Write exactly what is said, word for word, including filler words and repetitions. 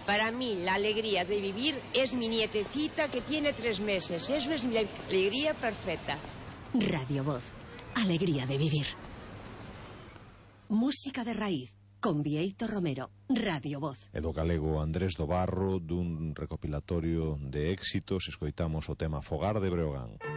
Para mí, la alegría de vivir es mi nietecita que tiene tres meses. Eso es mi alegría perfecta. Radio Voz. Alegría de vivir. Música de raíz. Con Bieito Romero. Radio Voz. E do galego Andrés do Barro, dun recopilatorio de éxitos, escoitamos o tema Fogar de Breogán.